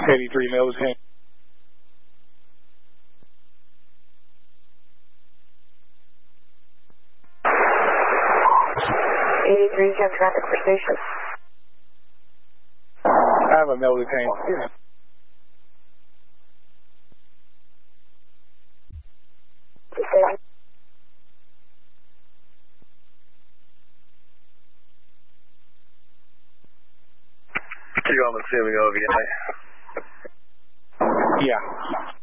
83 Mills Hen. 83, you have traffic for station. I have a Mills Hen. I'm assuming over, yeah.